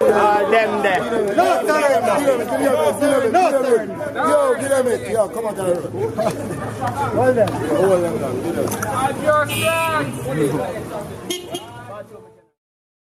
Them there. No, yo, get them it. Yo, come on, hold them. Hold them down.